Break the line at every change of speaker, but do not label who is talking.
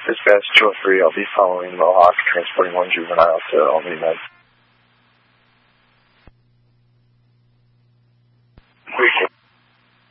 Dispatch 203, I'll be following Mohawk, transporting one juvenile to Albany Med.